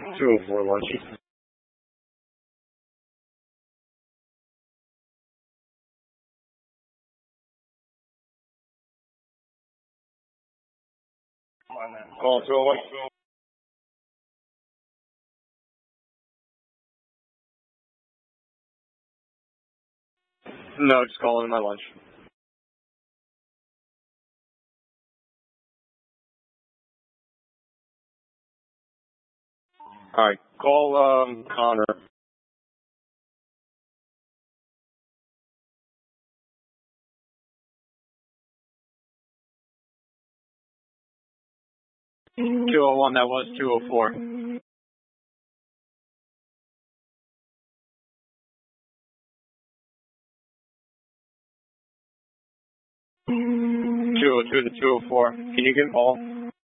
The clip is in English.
204 lunch. Call 201. No, just calling my lunch. Alright, call Connor. Mm-hmm. 201, that was 204. 202 to 204. Can you give Paul?